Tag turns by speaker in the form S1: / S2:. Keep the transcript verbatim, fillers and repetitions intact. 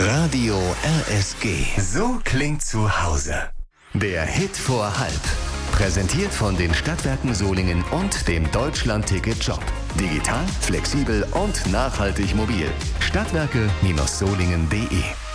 S1: Radio R S G. So klingt zu Hause. Der Hit vor halb. Präsentiert von den Stadtwerken Solingen und dem Deutschland-Ticket-Shop. Digital, flexibel und nachhaltig mobil. Stadtwerke Solingen punkt de